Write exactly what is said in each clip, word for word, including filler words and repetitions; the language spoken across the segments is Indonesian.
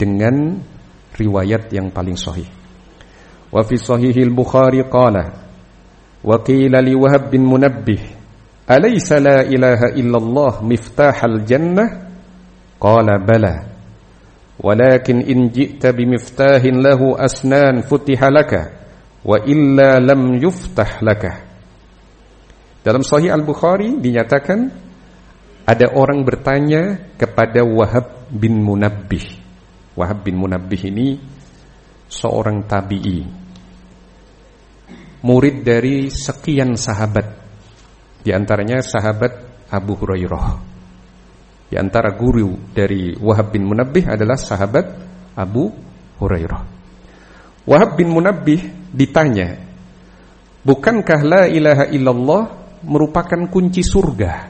dengan riwayat yang paling sahih. Wa fi sahihil Bukhari qala wa qila li Wahab bin Munabbih alaysa la ilaha illallah miftahal jannah qala bala walakin in ji'ta bimiftahin lahu asnan futiha laka wa illa lam yuftah laka. Dalam Sahih Al-Bukhari dinyatakan ada orang bertanya kepada Wahab bin Munabbih. Wahab bin Munabbih ini seorang tabi'i, murid dari sekian sahabat, di antaranya sahabat Abu Hurairah. Di antara guru dari Wahab bin Munabbih adalah sahabat Abu Hurairah. Wahab bin Munabbih ditanya, bukankah la ilaha illallah merupakan kunci surga?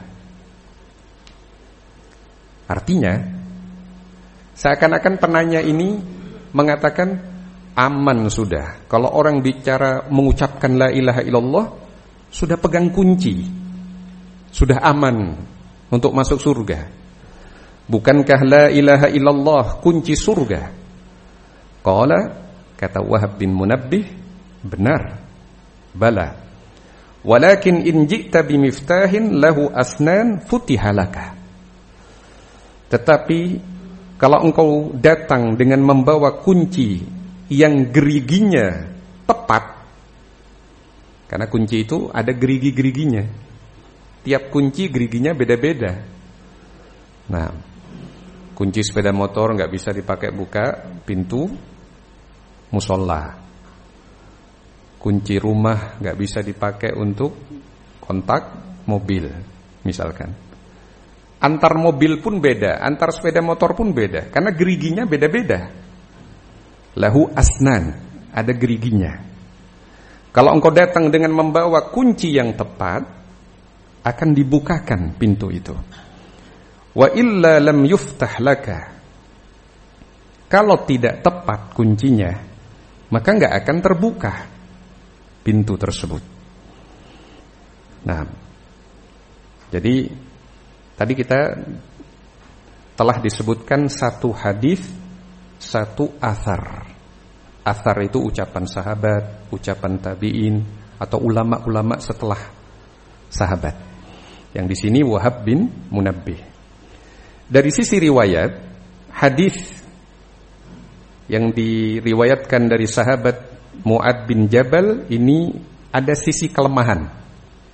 Artinya, seakan-akan penanya ini mengatakan aman sudah. Kalau orang bicara mengucapkan la ilaha illallah, sudah pegang kunci, sudah aman untuk masuk surga. Bukankah la ilaha illallah kunci surga? Qala, kata Wahab bin Munabbih, benar, bala. Walakin in ji'ta bimiftahin lahu asnan futihalaka. Tetapi kalau engkau datang dengan membawa kunci yang geriginya tepat, karena kunci itu ada gerigi-geriginya, tiap kunci geriginya beda-beda. Nah, kunci sepeda motor nggak bisa dipakai buka pintu musola, kunci rumah nggak bisa dipakai untuk kontak mobil misalkan. Antar mobil pun beda, antar sepeda motor pun beda, karena geriginya beda-beda. Lahu asnan, ada geriginya. Kalau engkau datang dengan membawa kunci yang tepat, akan dibukakan pintu itu. Wa illa lam yuftah laka. Kalau tidak tepat kuncinya, maka enggak akan terbuka pintu tersebut. Nah, jadi tadi kita telah disebutkan satu hadis, satu athar. Athar itu ucapan sahabat, ucapan tabi'in, atau ulama-ulama setelah sahabat. Yang di sini Wahab bin Munabbih. Dari sisi riwayat, hadis yang diriwayatkan dari sahabat Mu'ad bin Jabal ini ada sisi kelemahan.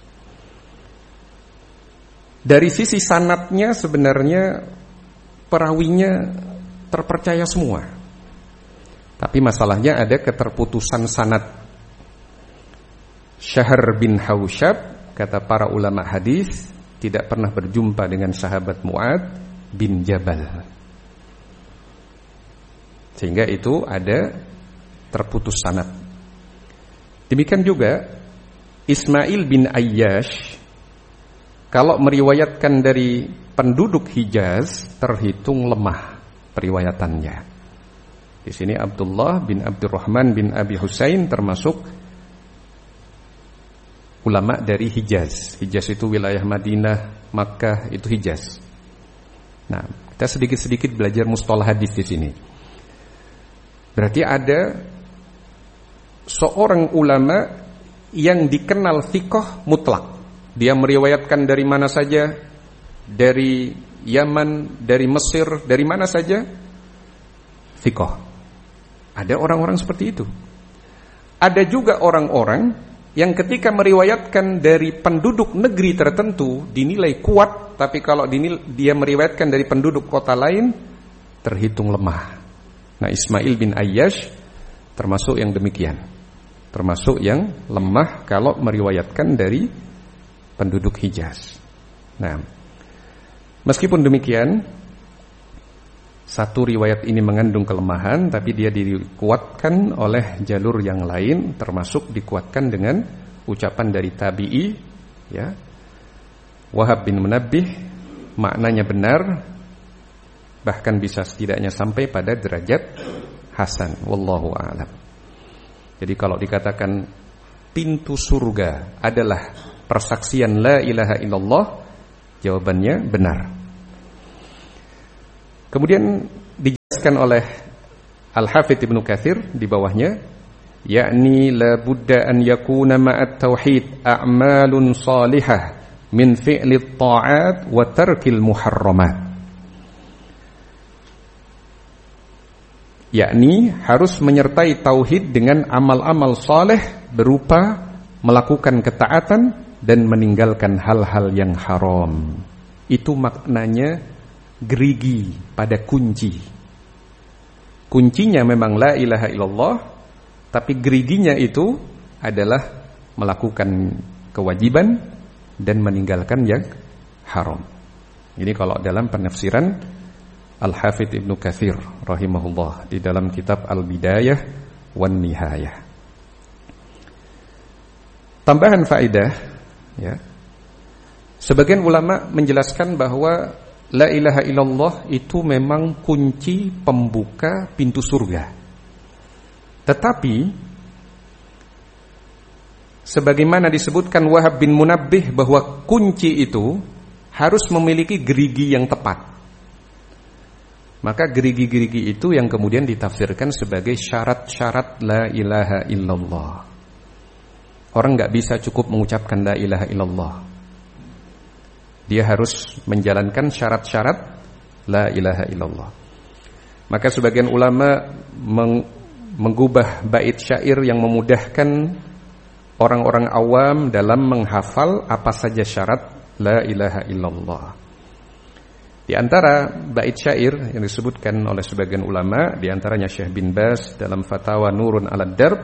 Dari sisi sanadnya sebenarnya perawinya terpercaya semua. Tapi masalahnya ada keterputusan sanad. Syahr bin Hausyab, kata para ulama hadis, tidak pernah berjumpa dengan sahabat Mu'ad bin Jabal. Sehingga itu ada terputus sanad. Demikian juga Ismail bin Ayyash, kalau meriwayatkan dari penduduk Hijaz, terhitung lemah periwayatannya. Di sini Abdullah bin Abdurrahman bin Abi Husain termasuk ulama dari Hijaz. Hijaz itu wilayah Madinah, Makkah, itu Hijaz. Nah, kita sedikit-sedikit belajar mustalah hadis di sini. Berarti ada seorang ulama yang dikenal thiqah mutlak. Dia meriwayatkan dari mana saja, dari Yaman, dari Mesir, dari mana saja, thiqah. Ada orang-orang seperti itu. Ada juga orang-orang yang ketika meriwayatkan dari penduduk negeri tertentu dinilai kuat, tapi kalau dinilai, dia meriwayatkan dari penduduk kota lain terhitung lemah. Nah, Ismail bin Ayyash termasuk yang demikian, termasuk yang lemah kalau meriwayatkan dari penduduk Hijaz. Nah, meskipun demikian, satu riwayat ini mengandung kelemahan, tapi dia dikuatkan oleh jalur yang lain, termasuk dikuatkan dengan ucapan dari tabi'i, ya, Wahab bin Munabbih, maknanya benar, bahkan bisa setidaknya sampai pada derajat hasan. Wallahu a'lam. Jadi kalau dikatakan pintu surga adalah persaksian la ilaha illallah, jawabannya benar. Kemudian dijelaskan oleh Al-Hafidz Ibnu Katsir di bawahnya, yakni la budda an yakuna ma'at tauhid a'malun salihah min fi'lit ta'at wa tarkil muharramat. Yakni harus menyertai tauhid dengan amal-amal saleh berupa melakukan ketaatan dan meninggalkan hal-hal yang haram. Itu maknanya gerigi pada kunci. Kuncinya memang la ilaha illallah, tapi geriginya itu adalah melakukan kewajiban dan meninggalkan yang haram. Ini kalau dalam penafsiran Al-Hafidz Ibnu Katsir rahimahullah di dalam kitab Al-Bidayah wan Nihayah. Tambahan faedah, ya. Sebagian ulama menjelaskan bahwa la ilaha illallah itu memang kunci pembuka pintu surga. Tetapi sebagaimana disebutkan Wahab bin Munabbih bahwa kunci itu harus memiliki gerigi yang tepat. Maka gerigi-gerigi itu yang kemudian ditafsirkan sebagai syarat-syarat la ilaha illallah. Orang gak bisa cukup mengucapkan la ilaha illallah. Dia harus menjalankan syarat-syarat la ilaha illallah. Maka sebagian ulama meng, menggubah bait syair yang memudahkan orang-orang awam dalam menghafal apa saja syarat la ilaha illallah. Di antara bait syair yang disebutkan oleh sebagian ulama, di antaranya Syekh bin Baz dalam Fatawa Nurun 'alad Darb,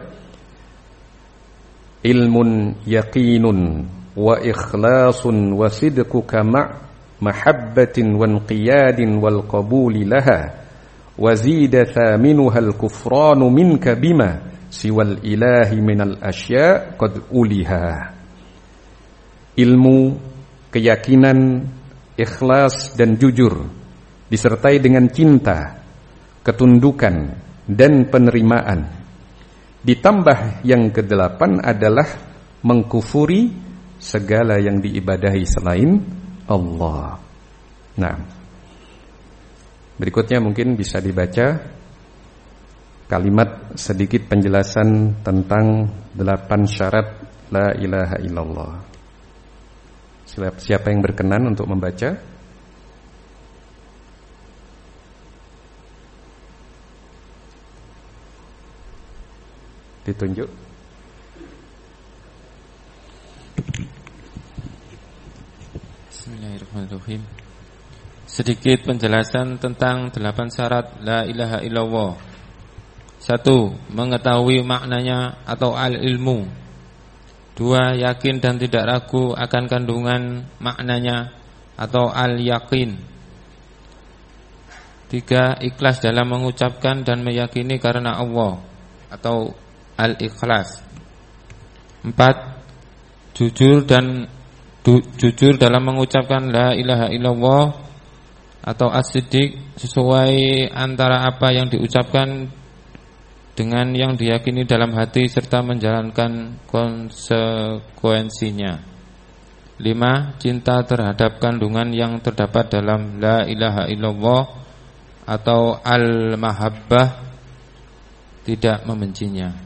ilmun yaqinun wa ikhlasun wa sidquka ma' mahabbatin wa inqiyadin wal qabuli laha wa zida thaminuha al kufranu minka bima siwal ilahi minal asya' qad uliha. Ilmu, keyakinan, ikhlas dan jujur disertai dengan cinta, ketundukan dan penerimaan. Ditambah yang kedelapan adalah mengkufuri segala yang diibadahi selain Allah. Nah, berikutnya mungkin bisa dibaca kalimat sedikit penjelasan tentang delapan syarat la ilaha illallah. Siapa yang berkenan untuk membaca? Ditunjuk. Bismillahirrahmanirrahim. Sedikit penjelasan tentang delapan syarat la ilaha illallah. Satu, mengetahui maknanya atau al-ilmu. Dua, yakin dan tidak ragu akan kandungan maknanya atau al-yakin. Tiga, ikhlas dalam mengucapkan dan meyakini karena Allah atau al-ikhlas. Empat, jujur dan du, jujur dalam mengucapkan la ilaha illallah atau as-siddiq, sesuai antara apa yang diucapkan dengan yang diyakini dalam hati serta menjalankan konsekuensinya. Lima, cinta terhadap kandungan yang terdapat dalam la ilaha illallah atau al-mahabbah, tidak membencinya.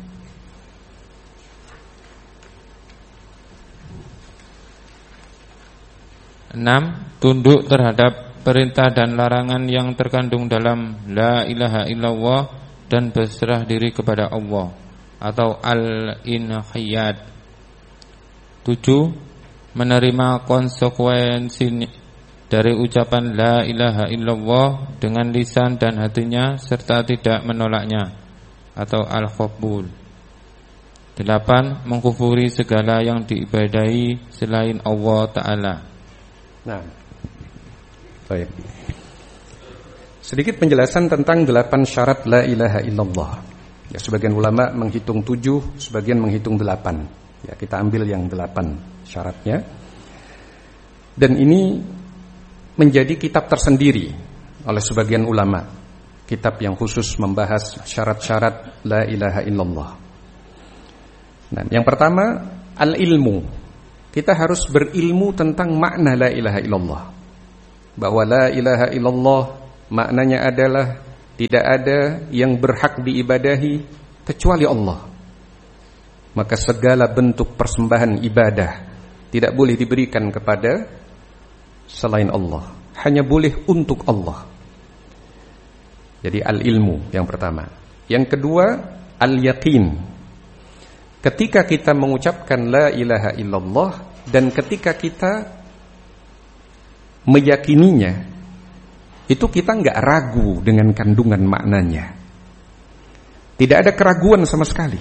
Enam, tunduk terhadap perintah dan larangan yang terkandung dalam la ilaha illallah dan berserah diri kepada Allah atau al-inqiyad. Tujuh, menerima konsekuensi dari ucapan la ilaha illallah dengan lisan dan hatinya serta tidak menolaknya atau al-qabul. Delapan, mengkufuri segala yang diibadahi selain Allah Ta'ala. Nah, baik. Sedikit penjelasan tentang delapan syarat la ilaha illallah. Ya, sebagian ulama menghitung tujuh, sebagian menghitung delapan. Ya, kita ambil yang delapan syaratnya. Dan ini menjadi kitab tersendiri oleh sebagian ulama. Kitab yang khusus membahas syarat-syarat la ilaha illallah. Nah, yang pertama, al-ilmu. Kita harus berilmu tentang makna la ilaha illallah. Bahwa la ilaha illallah maknanya adalah tidak ada yang berhak diibadahi kecuali Allah. Maka segala bentuk persembahan ibadah tidak boleh diberikan kepada selain Allah, hanya boleh untuk Allah. Jadi al-ilmu yang pertama. Yang kedua, al-yaqin. Ketika kita mengucapkan la ilaha illallah dan ketika kita meyakininya, itu kita enggak ragu dengan kandungan maknanya. Tidak ada keraguan sama sekali.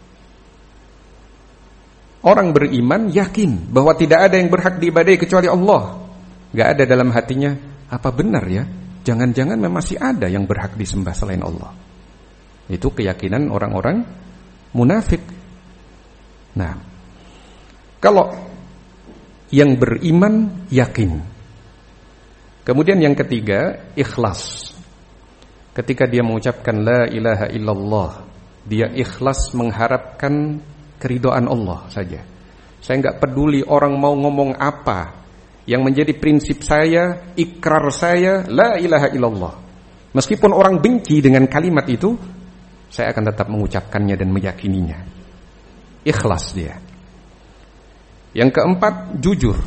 Orang beriman yakin bahwa tidak ada yang berhak diibadahi kecuali Allah. Enggak ada dalam hatinya, apa benar ya? Jangan-jangan memang masih ada yang berhak disembah selain Allah. Itu keyakinan orang-orang munafik. Nah, kalau yang beriman yakin. Kemudian yang ketiga, ikhlas. Ketika dia mengucapkan la ilaha illallah, dia ikhlas mengharapkan keridhaan Allah saja. Saya enggak peduli orang mau ngomong apa. Yang menjadi prinsip saya, ikrar saya, la ilaha illallah. Meskipun orang benci dengan kalimat itu, saya akan tetap mengucapkannya dan meyakininya. Ikhlas dia. Yang keempat, jujur.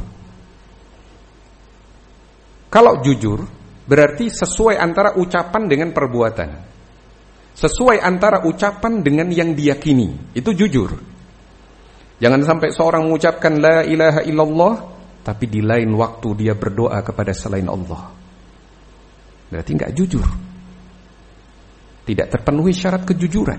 Kalau jujur, berarti sesuai antara ucapan dengan perbuatan. Sesuai antara ucapan dengan yang diyakini. Itu jujur. Jangan sampai seorang mengucapkan la ilaha illallah, tapi di lain waktu dia berdoa kepada selain Allah. Berarti enggak jujur. Tidak terpenuhi syarat kejujuran.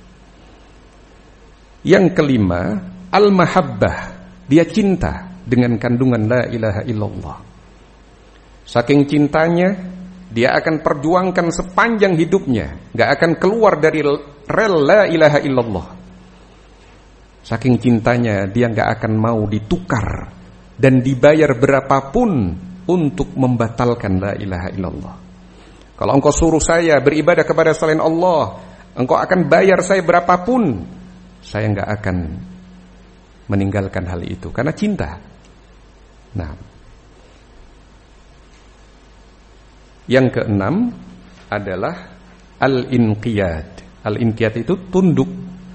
Yang kelima, al-mahabbah. Dia cinta dengan kandungan la ilaha illallah. Saking cintanya, dia akan perjuangkan sepanjang hidupnya, enggak akan keluar dari rel la ilaha illallah. Saking cintanya, dia enggak akan mau ditukar dan dibayar berapapun untuk membatalkan la ilaha illallah. Kalau engkau suruh saya beribadah kepada selain Allah, engkau akan bayar saya berapapun, saya enggak akan meninggalkan hal itu karena cinta. Nah, yang keenam adalah al-inqiyad. Al-inqiyad itu tunduk.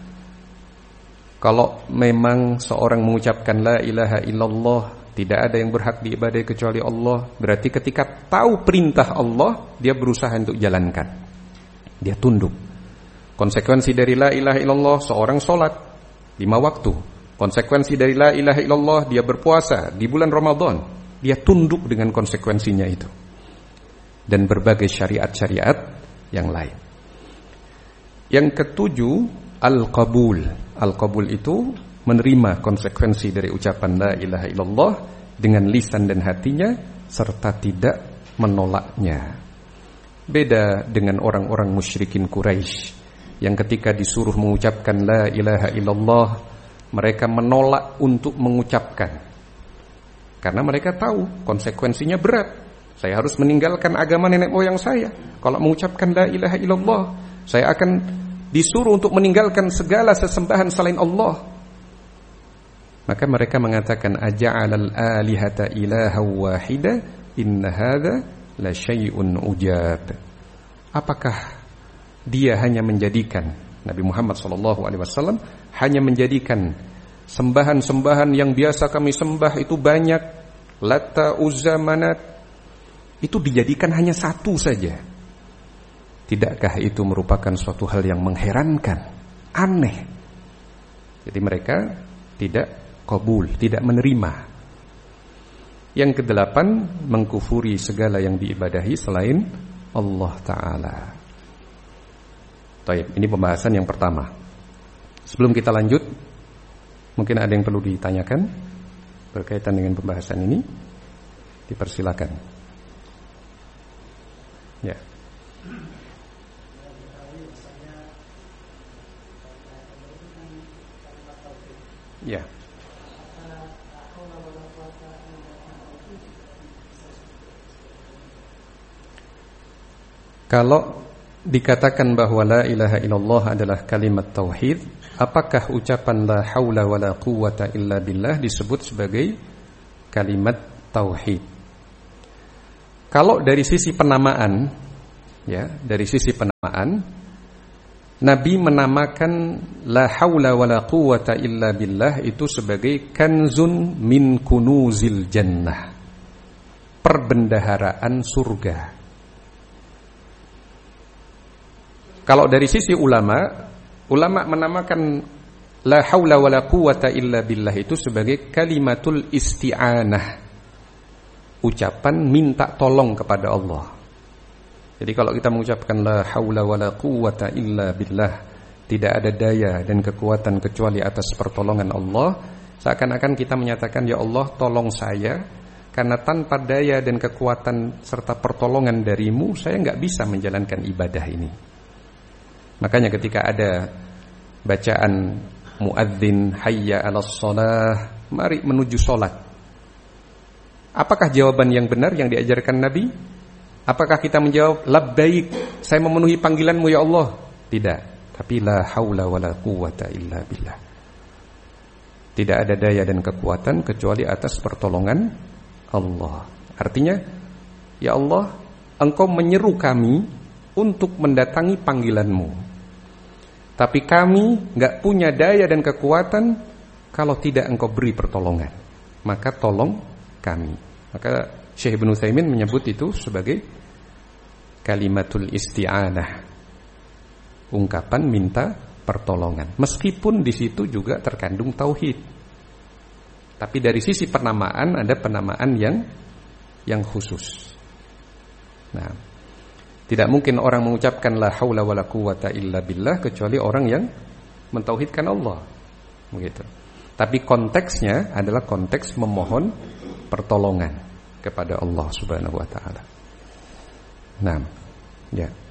Kalau memang seorang mengucapkan la ilaha illallah, tidak ada yang berhak diibadahi kecuali Allah, berarti ketika tahu perintah Allah, dia berusaha untuk jalankan. Dia tunduk. Konsekuensi dari la ilaha illallah, seorang sholat lima waktu. Konsekuensi dari la ilaha illallah, dia berpuasa di bulan Ramadan. Dia tunduk dengan konsekuensinya itu. Dan berbagai syariat-syariat yang lain. Yang ketujuh, al-qabul. Al-qabul itu menerima konsekuensi dari ucapan la ilaha illallah dengan lisan dan hatinya serta tidak menolaknya. Beda dengan orang-orang musyrikin Quraisy yang ketika disuruh mengucapkan la ilaha illallah, mereka menolak untuk mengucapkan. Karena mereka tahu konsekuensinya berat. Saya harus meninggalkan agama nenek moyang saya kalau mengucapkan la ilaha illallah. Saya akan disuruh untuk meninggalkan segala sesembahan selain Allah. Maka mereka mengatakan aja'alal alihata ilaha wahida inna hadza la syai'un ujab. Apakah dia hanya menjadikan, Nabi Muhammad sallallahu alaihi wasallam hanya menjadikan sembahan-sembahan yang biasa kami sembah itu banyak, Lata, Uzza, Manat, itu dijadikan hanya satu saja? Tidakkah itu merupakan suatu hal yang mengherankan, aneh? Jadi mereka tidak qabul, tidak menerima. Yang kedelapan, mengkufuri segala yang diibadahi selain Allah Ta'ala. Baik, ini pembahasan yang pertama. Sebelum kita lanjut, mungkin ada yang perlu ditanyakan berkaitan dengan pembahasan ini. Dipersilakan. Ya. Ya. Kalau dikatakan bahwa la ilaha illallah adalah kalimat tauhid, apakah ucapan la haula wala quwwata illa billah disebut sebagai kalimat tauhid? Kalau dari sisi penamaan, ya, dari sisi penamaan, Nabi menamakan la haula wala quwata illa billah itu sebagai kanzun min kunuzil jannah, perbendaharaan surga. Kalau dari sisi ulama, ulama menamakan la haula wala quwata illa billah itu sebagai kalimatul isti'anah, ucapan minta tolong kepada Allah. Jadi kalau kita mengucapkan la haula wala quwata illa billah, tidak ada daya dan kekuatan kecuali atas pertolongan Allah, seakan-akan kita menyatakan, ya Allah tolong saya, karena tanpa daya dan kekuatan serta pertolongan darimu, saya nggak bisa menjalankan ibadah ini. Makanya ketika ada bacaan muadzin hayya 'alas shalah, mari menuju salat, apakah jawaban yang benar yang diajarkan Nabi? Apakah kita menjawab labbaik, saya memenuhi panggilanmu ya Allah? Tidak, tapi la haula wala quwata illa billah. Tidak ada daya dan kekuatan kecuali atas pertolongan Allah. Artinya, ya Allah, Engkau menyeru kami untuk mendatangi panggilanmu, tapi kami gak punya daya dan kekuatan kalau tidak Engkau beri pertolongan. Maka tolong kami. Maka Syekh Ibnu Utsaimin menyebut itu sebagai kalimatul isti'anah, ungkapan minta pertolongan. Meskipun di situ juga terkandung tauhid, tapi dari sisi penamaan ada penamaan yang yang khusus. Nah, tidak mungkin orang mengucapkan la haula wala quwata illa billah kecuali orang yang mentauhidkan Allah, begitu. Tapi konteksnya adalah konteks memohon pertolongan kepada Allah Subhanahu wa taala. Nah, ya.